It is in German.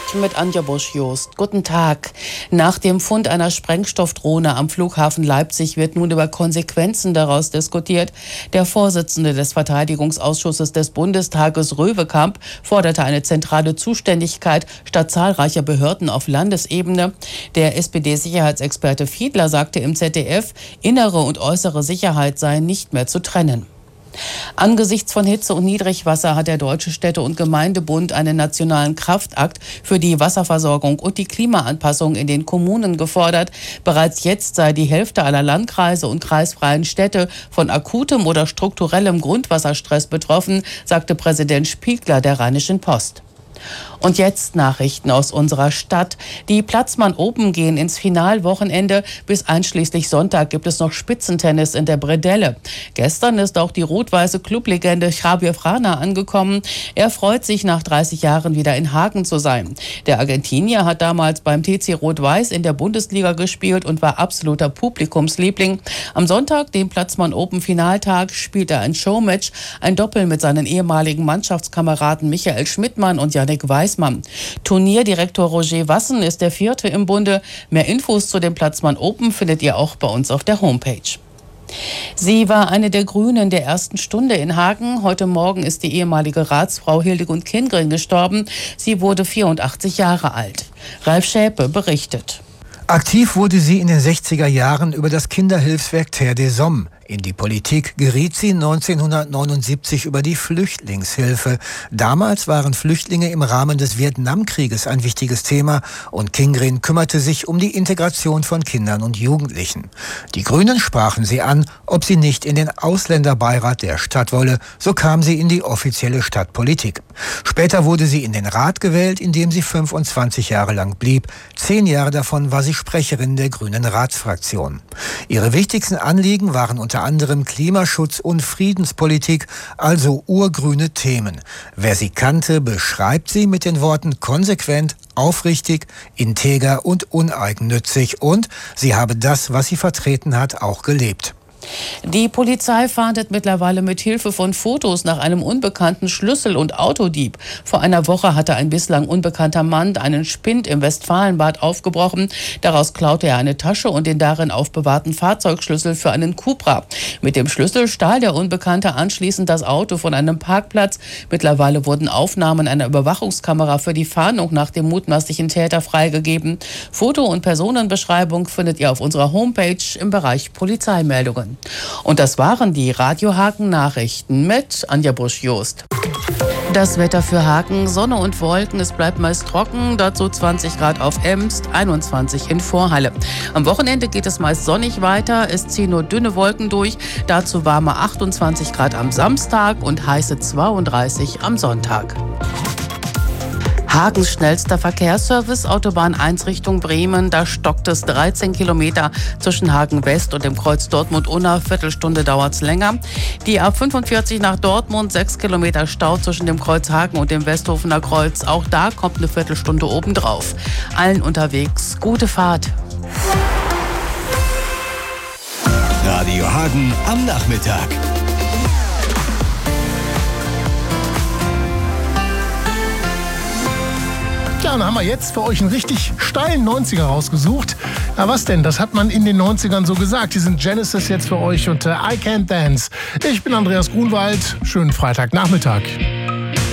mit Anja Busch-Jost. Guten Tag. Nach dem Fund einer Sprengstoffdrohne am Flughafen Leipzig wird nun über Konsequenzen daraus diskutiert. Der Vorsitzende des Verteidigungsausschusses des Bundestages, Röwekamp, forderte eine zentrale Zuständigkeit statt zahlreicher Behörden auf Landesebene. Der SPD-Sicherheitsexperte Fiedler sagte im ZDF, innere und äußere Sicherheit seien nicht mehr zu trennen. Angesichts von Hitze und Niedrigwasser hat der Deutsche Städte- und Gemeindebund einen nationalen Kraftakt für die Wasserversorgung und die Klimaanpassung in den Kommunen gefordert. Bereits jetzt sei die Hälfte aller Landkreise und kreisfreien Städte von akutem oder strukturellem Grundwasserstress betroffen, sagte Präsident Spiegler der Rheinischen Post. Und jetzt Nachrichten aus unserer Stadt. Die Platzmann Open gehen ins Finalwochenende. Bis einschließlich Sonntag gibt es noch Spitzentennis in der Bredelle. Gestern ist auch die rot-weiße Clublegende Javier Frana angekommen. Er freut sich, nach 30 Jahren wieder in Hagen zu sein. Der Argentinier hat damals beim TC Rot-Weiß in der Bundesliga gespielt und war absoluter Publikumsliebling. Am Sonntag, dem Platzmann Open Finaltag, spielt er ein Showmatch, ein Doppel mit seinen ehemaligen Mannschaftskameraden Michael Schmidtmann und Yannick Weismann. Turnierdirektor Roger Wassen ist der 4. im Bunde. Mehr Infos zu dem Platzmann Open findet ihr auch bei uns auf der Homepage. Sie war eine der Grünen der ersten Stunde in Hagen. Heute Morgen ist die ehemalige Ratsfrau Hildegund Kindgren gestorben. Sie wurde 84 Jahre alt. Ralf Schäpe berichtet. Aktiv wurde sie in den 60er Jahren über das Kinderhilfswerk Terre des Hommes. In die Politik geriet sie 1979 über die Flüchtlingshilfe. Damals waren Flüchtlinge im Rahmen des Vietnamkrieges ein wichtiges Thema und Kindgren kümmerte sich um die Integration von Kindern und Jugendlichen. Die Grünen sprachen sie an, ob sie nicht in den Ausländerbeirat der Stadt wolle. So kam sie in die offizielle Stadtpolitik. Später wurde sie in den Rat gewählt, in dem sie 25 Jahre lang blieb. 10 Jahre davon war sie Sprecherin der Grünen Ratsfraktion. Ihre wichtigsten Anliegen waren unter anderem Klimaschutz und Friedenspolitik, also urgrüne Themen. Wer sie kannte, beschreibt sie mit den Worten konsequent, aufrichtig, integer und uneigennützig, und sie habe das, was sie vertreten hat, auch gelebt. Die Polizei fahndet mittlerweile mit Hilfe von Fotos nach einem unbekannten Schlüssel- und Autodieb. Vor einer Woche hatte ein bislang unbekannter Mann einen Spind im Westfalenbad aufgebrochen. Daraus klaute er eine Tasche und den darin aufbewahrten Fahrzeugschlüssel für einen Cupra. Mit dem Schlüssel stahl der Unbekannte anschließend das Auto von einem Parkplatz. Mittlerweile wurden Aufnahmen einer Überwachungskamera für die Fahndung nach dem mutmaßlichen Täter freigegeben. Foto- und Personenbeschreibung findet ihr auf unserer Homepage im Bereich Polizeimeldungen. Und das waren die Radio Hagen Nachrichten mit Anja Busch-Jost. Das Wetter für Hagen: Sonne und Wolken, es bleibt meist trocken, dazu 20 Grad auf Emst, 21 in Vorhalle. Am Wochenende geht es meist sonnig weiter, es ziehen nur dünne Wolken durch, dazu warme 28 Grad am Samstag und heiße 32 am Sonntag. Hagens schnellster Verkehrsservice, Autobahn 1 Richtung Bremen. Da stockt es 13 Kilometer zwischen Hagen West und dem Kreuz Dortmund-Unna. Viertelstunde dauert es länger. Die A45 nach Dortmund, 6 Kilometer Stau zwischen dem Kreuz Hagen und dem Westhofener Kreuz. Auch da kommt eine Viertelstunde obendrauf. Allen unterwegs gute Fahrt. Radio Hagen am Nachmittag. Ja, dann haben wir jetzt für euch einen richtig steilen 90er rausgesucht. Ja, was denn? Das hat man in den 90ern so gesagt. Die sind Genesis jetzt für euch und I Can't Dance. Ich bin Andreas Grunwald. Schönen Freitagnachmittag.